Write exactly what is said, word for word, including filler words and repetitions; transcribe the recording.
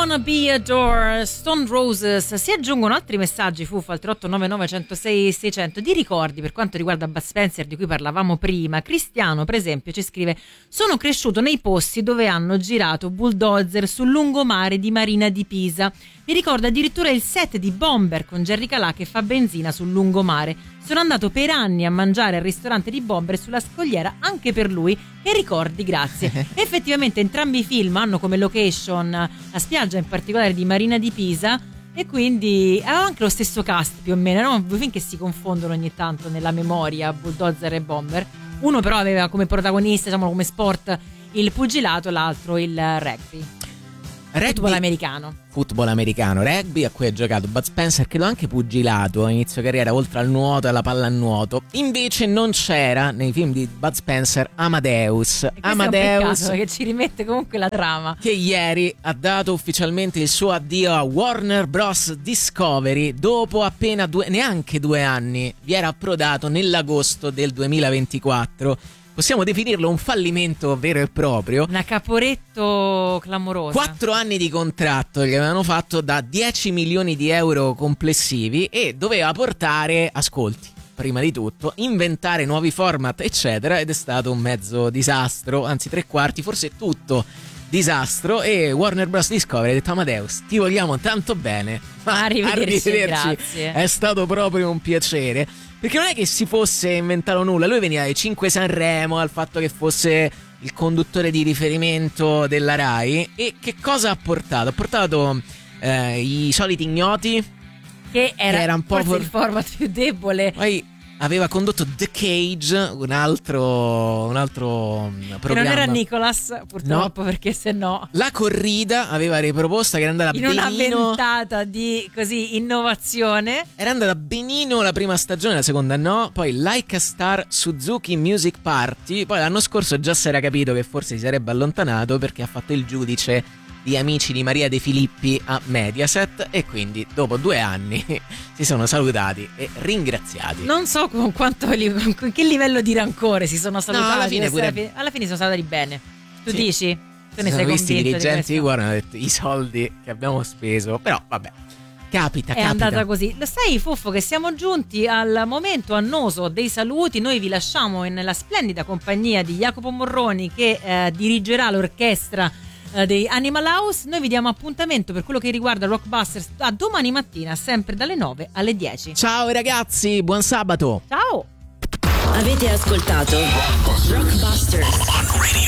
Wanna Be Adored, Stone Roses. Si aggiungono altri messaggi, Fuffa, al tre otto nove nove uno zero sei sei zero zero di ricordi per quanto riguarda Bud Spencer, di cui parlavamo prima. Cristiano, per esempio, ci scrive: sono cresciuto nei posti dove hanno girato Bulldozer sul lungomare di Marina di Pisa. Mi ricordo addirittura il set di Bomber con Jerry Calà che fa benzina sul lungomare. Sono andato per anni a mangiare al ristorante di Bomber sulla scogliera anche per lui. E ricordi, grazie. Effettivamente entrambi i film hanno come location la spiaggia, in particolare di Marina di Pisa, e quindi aveva anche lo stesso cast più o meno. Erano due film che si confondono ogni tanto nella memoria, Bulldozer e Bomber. Uno però aveva come protagonista, diciamo come sport, il pugilato, l'altro il rugby. Rugby, football americano. Football americano, rugby, a cui ha giocato Bud Spencer, credo anche pugilato a inizio carriera, oltre al nuoto e alla pallanuoto. Invece non c'era nei film di Bud Spencer Amadeus. Amadeus, che ci rimette comunque la trama. Che ieri ha dato ufficialmente il suo addio a Warner Bros. Discovery dopo appena due, neanche due anni. Vi era approdato nell'agosto del duemilaventiquattro. Possiamo definirlo un fallimento vero e proprio. Una Caporetto clamorosa. Quattro anni di contratto che avevano fatto da dieci milioni di euro complessivi e doveva portare ascolti, prima di tutto, inventare nuovi format, eccetera, ed è stato un mezzo disastro, anzi tre quarti, forse tutto disastro. E Warner Bros. Discovery ha detto: Amadeus, ti vogliamo tanto bene, ma arrivederci, arrivederci. Grazie. È stato proprio un piacere. Perché non è che si fosse inventato nulla, lui veniva dai cinque Sanremo, al fatto che fosse il conduttore di riferimento della Rai. E che cosa ha portato? Ha portato eh, i soliti ignoti, che era, che era un po' forse for... il format più debole. Poi aveva condotto The Cage, un altro, un altro programma. Che non era Nicolas, purtroppo, no, perché se no. La corrida aveva riproposta, che era andata in benino. In una ventata di così innovazione. Era andata benino la prima stagione, la seconda no. Poi Like a Star, Suzuki Music Party. Poi l'anno scorso già si era capito che forse si sarebbe allontanato, perché ha fatto il giudice di Amici di Maria De Filippi a Mediaset, e quindi dopo due anni si sono salutati e ringraziati. Non so con quanto con che livello di rancore si sono salutati. No, alla fine pure... alla, fine, alla fine sono salutati bene. Tu sì. dici? Tu ne si sei sono visti i dirigenti di guarda, hanno detto i soldi che abbiamo speso, però vabbè, capita, è capita. andata così. Lo sai, Fuffo, che siamo giunti al momento annoso dei saluti. Noi vi lasciamo nella splendida compagnia di Jacopo Morroni, che eh, dirigerà l'orchestra dei Animal House. Noi vi diamo appuntamento per quello che riguarda Rockbusters a domani mattina, sempre dalle nove alle dieci. Ciao ragazzi, buon sabato. Ciao. Avete ascoltato Rockbusters.